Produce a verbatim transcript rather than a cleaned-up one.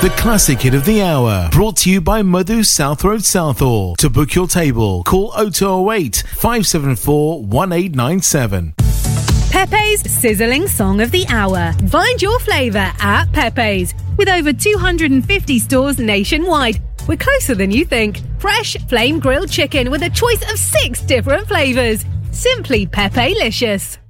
The classic hit of the hour, brought to you by Madhu South Road Southall. To book your table, call oh two oh eight, five seven four, one eight nine seven. Pepe's sizzling song of the hour. Find your flavour at Pepe's. With over two hundred fifty stores nationwide, we're closer than you think. Fresh flame grilled chicken with a choice of six different flavours. Simply Pepe-licious.